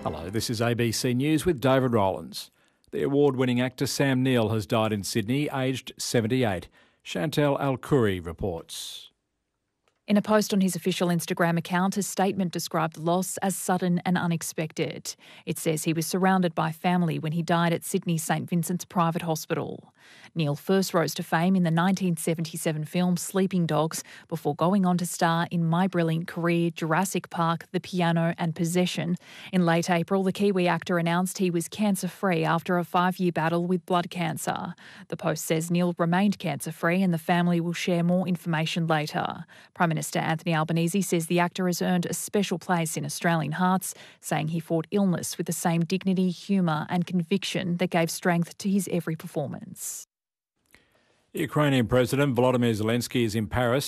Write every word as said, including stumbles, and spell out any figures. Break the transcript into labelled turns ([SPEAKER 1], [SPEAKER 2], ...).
[SPEAKER 1] Hello, this is A B C News with David Rowlands. The award-winning actor Sam Neill has died in Sydney, aged seventy-eight. Chantal Alcouri reports.
[SPEAKER 2] In a post on his official Instagram account, a statement described the loss as sudden and unexpected. It says he was surrounded by family when he died at Sydney St Vincent's Private Hospital. Neill first rose to fame in the nineteen seventy-seven film Sleeping Dogs before going on to star in My Brilliant Career, Jurassic Park, The Piano and Possession. In late April, the Kiwi actor announced he was cancer-free after a five-year battle with blood cancer. The post says Neill remained cancer-free and the family will share more information later. Prime Minister Anthony Albanese says the actor has earned a special place in Australian hearts, saying he fought illness with the same dignity, humour and conviction that gave strength to his every performance.
[SPEAKER 1] Ukrainian President Volodymyr Zelensky is in Paris